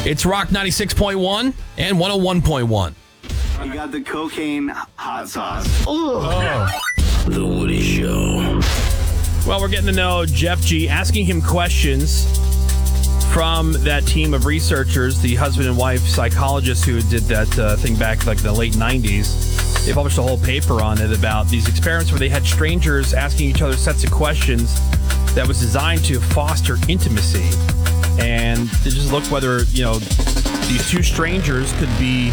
It's Rock 96.1 and 101.1. You got the cocaine hot sauce. The Woody Show. Well, we're getting to know Jeff G, asking him questions from that team of researchers, the husband and wife psychologists who did that thing back like the late 90s. They published a whole paper on it about these experiments where they had strangers asking each other sets of questions that was designed to foster intimacy. And to just look whether, these two strangers could be,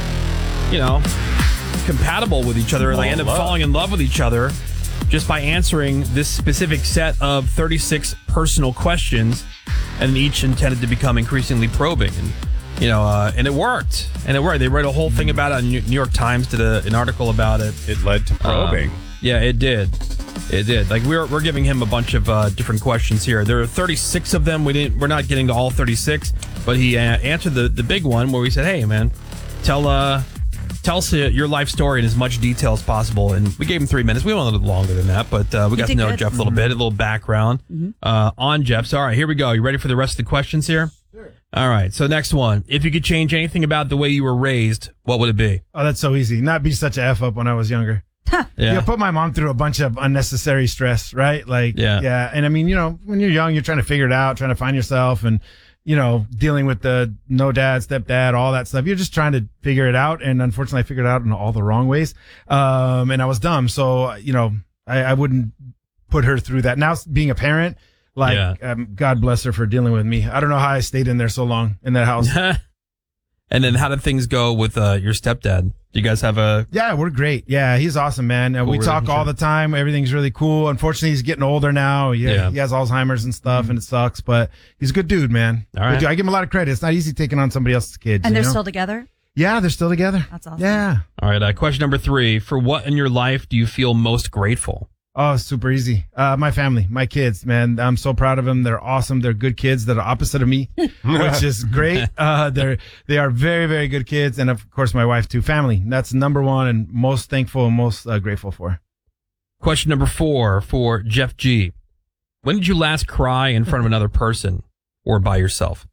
compatible with each other. They end up falling in love with each other just by answering this specific set of 36 personal questions, and each intended to become increasingly probing. And it worked. They wrote a whole thing about it. New York Times did an article about it. It led to probing. Yeah, it did. It did. Like we're giving him a bunch of different questions here. There are 36 of them. We're not getting to all 36, but he answered the big one where we said, "Hey, man, tell us your life story in as much detail as possible." And we gave him 3 minutes. We went a little longer than that, but we got to know Jeff a little bit, a little background on Jeff. So, all right, here we go. You ready for the rest of the questions here? Sure. All right. So, next one. If you could change anything about the way you were raised, what would it be? Oh, that's so easy. Not be such a F up when I was younger. Yeah. Put my mom through a bunch of unnecessary stress, right? Yeah. And I mean, when you're young, you're trying to figure it out, trying to find yourself, and dealing with the no dad, stepdad, all that stuff. You're just trying to figure it out. And unfortunately, I figured it out in all the wrong ways. And I was dumb. So, I wouldn't put her through that. Now, being a parent, God bless her for dealing with me. I don't know how I stayed in there so long in that house. And then how did things go with your stepdad? Do you guys have a... Yeah, we're great. Yeah, he's awesome, man. We talk all the time. Everything's really cool. Unfortunately, he's getting older now. He has Alzheimer's and stuff, and it sucks, but he's a good dude, man. All right. I give him a lot of credit. It's not easy taking on somebody else's kids. And they're still together? Yeah, they're still together. That's awesome. Yeah. All right, question number 3. For what in your life do you feel most grateful? Oh, super easy. My family, my kids, man. I'm so proud of them. They're awesome. They're good kids that are opposite of me, which is great. They are very, very good kids. And of course, my wife too. Family. That's number one and most thankful and most grateful for. Question number 4 for Jeff G. When did you last cry in front of another person or by yourself?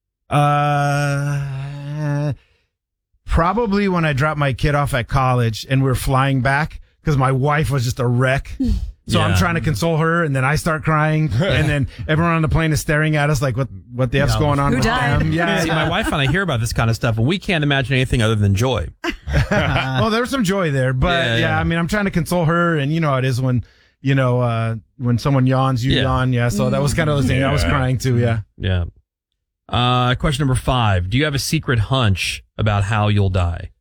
Probably when I dropped my kid off at college and we were flying back. Because my wife was just a wreck. So I'm trying to console her, and then I start crying, and then everyone on the plane is staring at us like, what the F's going on with them? Yeah, my wife and I hear about this kind of stuff, and we can't imagine anything other than joy. Well, there was some joy there, but I mean, I'm trying to console her, and you know how it is when, when someone yawns, you yawn. Yeah, so that was kind of the thing. I was crying too, yeah. Yeah. Question number 5. Do you have a secret hunch about how you'll die?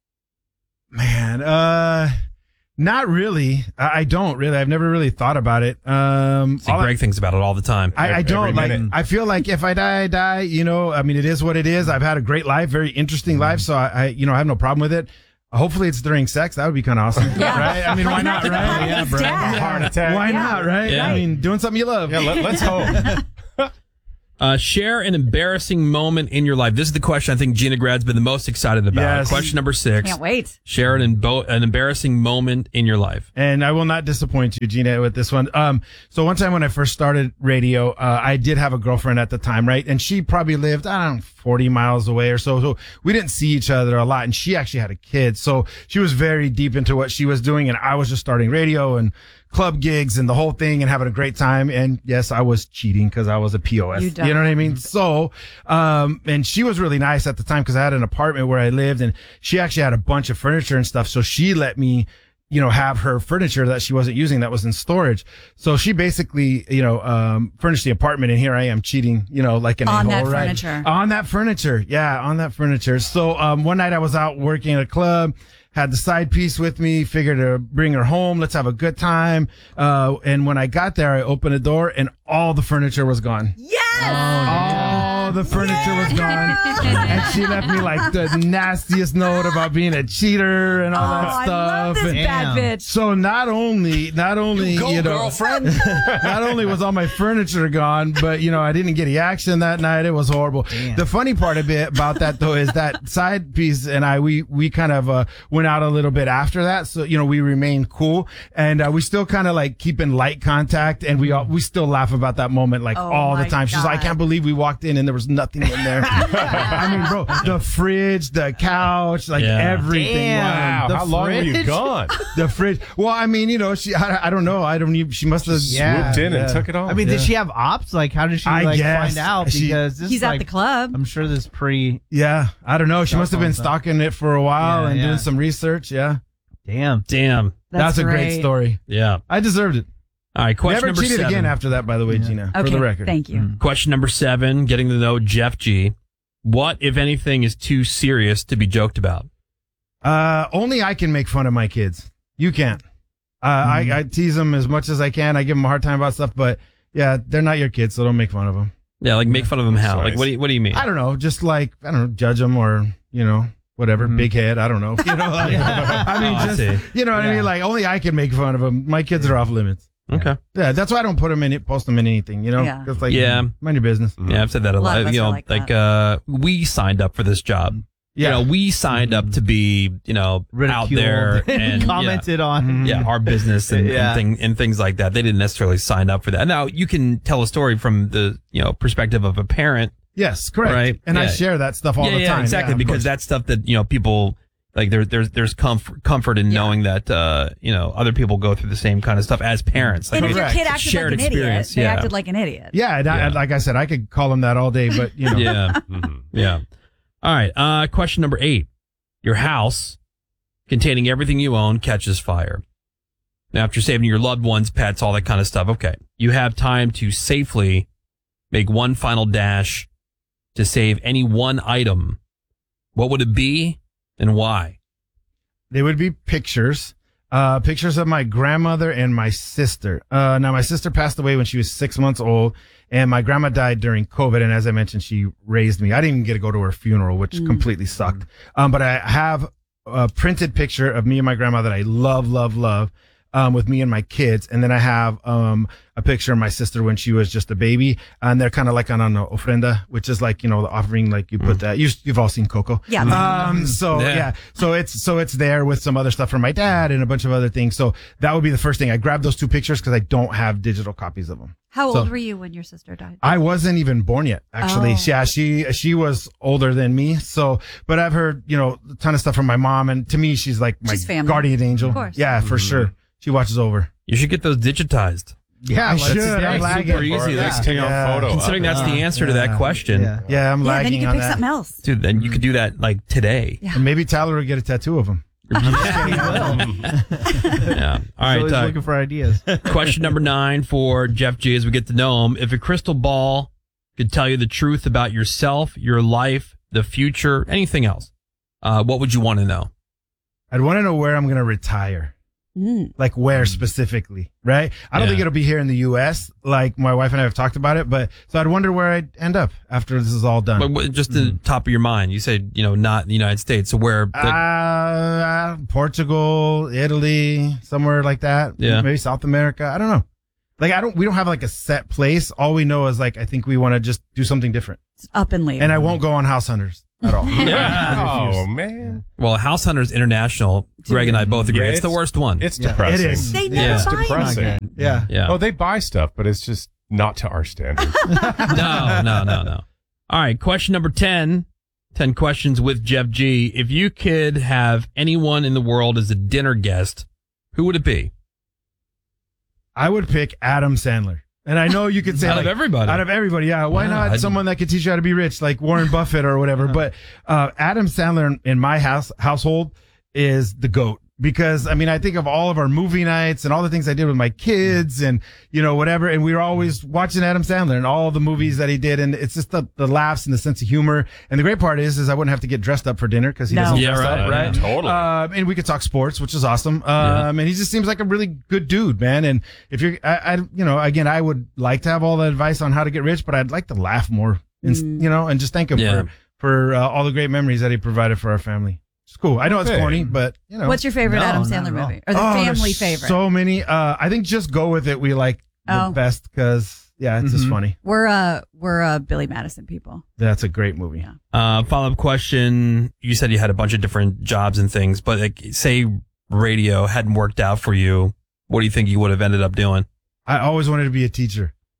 Man, not really. I don't really. I've never really thought about it. Greg thinks about it all the time. I don't like. I feel like if I die, I die. I mean, it is what it is. I've had a great life, very interesting life. So I have no problem with it. Hopefully, it's during sex. That would be kind of awesome, right? I mean, why not, right? Yeah, Brad. Heart attack. Why not, right? Yeah. I mean, doing something you love. Yeah, let's hope. Share an embarrassing moment in your life. This is the question I think Gina Grad's been the most excited about. Yes. Question number 6. Can't wait. Share an embarrassing moment in your life. And I will not disappoint you, Gina, with this one. So one time when I first started radio, I did have a girlfriend at the time, right? And she probably lived, 40 miles away or so. So we didn't see each other a lot. And she actually had a kid. So she was very deep into what she was doing. And I was just starting radio and club gigs and the whole thing and having a great time. And yes, I was cheating because I was a POS. You know what I mean? So, and she was really nice at the time because I had an apartment where I lived and she actually had a bunch of furniture and stuff. So she let me, have her furniture that she wasn't using that was in storage. So she basically, furnished the apartment and here I am cheating, like an on a-hole, that right? furniture. On that furniture. Yeah, on that furniture. So, one night I was out working at a club. Had the side piece with me, figured to bring her home. Let's have a good time. And when I got there, I opened the door and all the furniture was gone. Yes! All the furniture was gone. And she left me like the nastiest note about being a cheater and all that stuff. I love this bad bitch. So not only, girlfriend. not only was all my furniture gone, but I didn't get any action that night. It was horrible. Damn. The funny part about that though is that side piece and we kind of went out a little bit after that. So we remained cool and we still kind of like keep in light contact and we still laugh about that moment like all the time. She's like, I can't believe we walked in and there was was nothing in there. I mean, bro, the fridge, the couch, like everything. Wow. The How long were you fridge? gone? The fridge. Well, I mean, I don't know. She must have Swooped in and took it all. I mean, did she have ops? Like, how did she I guess. find out? Because this He's is at like, the club. I'm sure this pre. Yeah, I don't know. She must have been stuff. stalking it for a while Yeah, and yeah. doing some research. Yeah, Damn. Damn. that's a great story. Yeah. I deserved it. All right. Question Never number cheated 7. again after that, by the way, Gina. Okay, For the record. thank you. Question number 7. Getting to know Jeff G. What, if anything, is too serious to be joked about? Only I can make fun of my kids. You can't. I tease them as much as I can. I give them a hard time about stuff, but yeah, they're not your kids, so don't make fun of them. Yeah, like make fun of him how? Nice. Like what do you mean? I don't know, just like judge them or whatever, big head. I don't know. I mean, Oh, I just see. you know what I mean. Like only I can make fun of them. My kids are off limits. Okay. Yeah, that's why I don't put them in it, post them in anything. Yeah. just like Yeah. mind your business. Yeah, I've said that a lot lot. of us You know, are like we signed up for this job. Yeah. You know, we signed up to be, out Ridiculed there and commented on. yeah, our business and, Yeah. and things like that. They didn't necessarily sign up for that. Now you can tell a story from the, perspective of a parent. Yes, correct. Right. And I Yeah. share that stuff all the time. exactly. Yeah, of Because course. that's stuff that, people like there's comfort in knowing that, other people go through the same kind of stuff as parents. Like And if your it's kid acted shared like an idiot, experience. they Yeah. acted like an idiot. Yeah, and Yeah. like I said, I could call them that all day, but Yeah. Yeah. All right. Question number 8. Your house containing everything you own catches fire. Now, after saving your loved ones, pets, all that kind of stuff. Okay. You have time to safely make one final dash to save any one item. What would it be and why? They would be pictures. Pictures of my grandmother and my sister. Now my sister passed away when she was 6 months old, and my grandma died during COVID. And as I mentioned, she raised me. I didn't even get to go to her funeral, which completely sucked. But I have a printed picture of me and my grandma that I love, with me and my kids. And then I have, a picture of my sister when she was just a baby, and they're kind of like on an ofrenda, which is like, the offering, like you put that, you've all seen Coco. Yeah. So it's there with some other stuff from my dad and a bunch of other things. So that would be the first thing. I grabbed those 2 pictures because I don't have digital copies of them. How So- old were you when your sister died? I wasn't even born yet, actually. Oh. Yeah, she was older than me. So, but I've heard, a ton of stuff from my mom, and to me, she's like my She's family. guardian angel. Of course. Yeah, for sure. She watches over. You should get those digitized. Yeah, I like should. today. I'm Super lagging. easy. Or Yeah. next thing on Yeah. photo. Considering that's the answer to that question. Yeah. Yeah, I'm Yeah, lagging then you on can pick that. something else. Dude, then you could do that like today. Yeah. And maybe Tyler will get a tattoo of him. Yeah. All Always right. looking for ideas. Question number 9 for Jeff G as we get to know him. If a crystal ball could tell you the truth about yourself, your life, the future, anything else, what would you want to know? I'd want to know where I'm going to retire. Like where specifically, right? I don't Yeah. think it'll be here in the U.S. Like my wife and I have talked about it, but so I'd wonder where I'd end up after this is all done. But just the top of your mind, you said, not in the United States. So where? Portugal, Italy, somewhere like that. Yeah. Maybe South America. I don't know. Like we don't have like a set place. All we know is like, I think we want to just do something different. It's up and leave. And I won't go on House Hunters at all. Oh, man. Well, House Hunters International, Greg and I both agree. Yeah, it's the worst one. It's depressing. It is. they Yeah. never It's buy depressing. anything. Yeah. Yeah. Oh, they buy stuff, but it's just not to our standards. No. All right. Question number 10. 10 questions with Jeff G. If you could have anyone in the world as a dinner guest, who would it be? I would pick Adam Sandler. And I know you could say Out of like, everybody. Out of everybody, yeah. Why Wow, not someone that could teach you how to be rich, like Warren Buffett or whatever? But Adam Sandler in my household is the GOAT. Because, I mean, I think of all of our movie nights and all the things I did with my kids and, whatever. And we were always watching Adam Sandler and all the movies that he did. And it's just the laughs and the sense of humor. And the great part is I wouldn't have to get dressed up for dinner because he No. doesn't Yeah, dress right, up, right? yeah. Totally. And we could talk sports, which is awesome. And he just seems like a really good dude, man. And if you're, again, I would like to have all the advice on how to get rich, but I'd like to laugh more, and just thank him Yeah. for all the great memories that he provided for our family. It's cool. I know it's Okay. corny, but What's your favorite No, Adam not Sandler at all. movie? Or the there's family favorite? So many. I think Just Go With It. We like the Oh. best because it's just funny. We're Billy Madison people. That's a great movie. Yeah. Follow-up question. You said you had a bunch of different jobs and things, but like, say radio hadn't worked out for you. What do you think you would have ended up doing? I always wanted to be a teacher.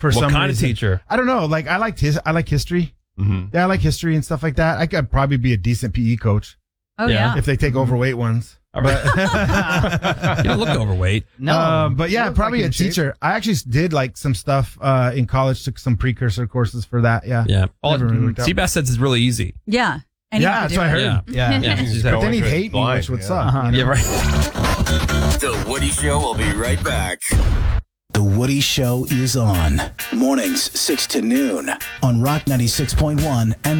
for What some kind of reason. teacher? I don't know. Like I like history. Mm-hmm. Yeah, I like history and stuff like that. I could probably be a decent PE coach Oh Yeah. yeah. if they take overweight ones. You don't look overweight. No. But yeah, You look probably like a in shape. teacher. I actually did like some stuff in college, took some precursor courses for that. Yeah. Yeah. All Never really worked out. Seabass says it's really easy. Yeah. Yeah, Anybody that's do what I it. heard. Yeah. Yeah. Yeah. Just But go then he'd into it hate me, blind, which would yeah. suck. Uh-huh. you know? Yeah, right. The Woody Show will be right back. The Woody Show is on. Mornings, 6 to noon on Rock 96.1 and